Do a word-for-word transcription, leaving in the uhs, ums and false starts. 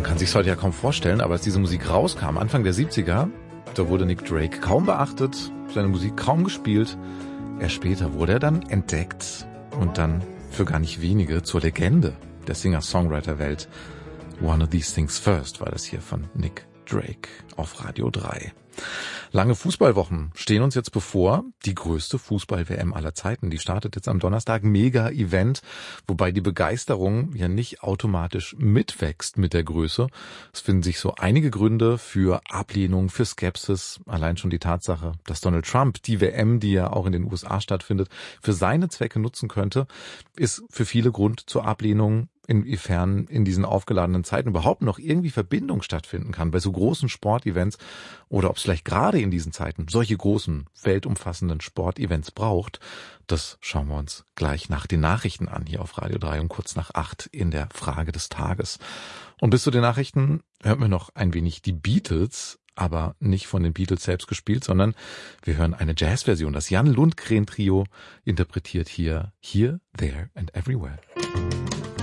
kann sich's heute ja kaum vorstellen, aber als diese Musik rauskam, Anfang der siebziger, da wurde Nick Drake kaum beachtet, seine Musik kaum gespielt. Erst später wurde er dann entdeckt und dann für gar nicht wenige zur Legende der Singer-Songwriter-Welt. One of These Things First war das hier von Nick Drake auf Radio drei. Lange Fußballwochen stehen uns jetzt bevor. Die größte Fußball-W M aller Zeiten. Die startet jetzt am Donnerstag. Mega-Event, wobei die Begeisterung ja nicht automatisch mitwächst mit der Größe. Es finden sich so einige Gründe für Ablehnung, für Skepsis. Allein schon die Tatsache, dass Donald Trump die W M, die ja auch in den U S A stattfindet, für seine Zwecke nutzen könnte, ist für viele Grund zur Ablehnung, inwiefern in diesen aufgeladenen Zeiten überhaupt noch irgendwie Verbindung stattfinden kann bei so großen Sportevents oder ob es vielleicht gerade in diesen Zeiten solche großen, weltumfassenden Sportevents braucht. Das schauen wir uns gleich nach den Nachrichten an, hier auf Radio drei um kurz nach acht in der Frage des Tages. Und bis zu den Nachrichten hören wir noch ein wenig die Beatles, aber nicht von den Beatles selbst gespielt, sondern wir hören eine Jazzversion. Das Jan Lundgren Trio interpretiert hier Here, There and Everywhere.